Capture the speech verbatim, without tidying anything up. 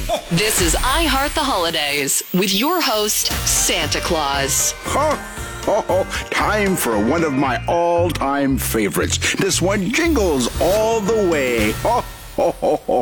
This is I Heart the Holidays with your host, Santa Claus. Ho, ho, ho. Time for one of my all-time favorites. This one jingles all the way. Ho, ho, ho, ho.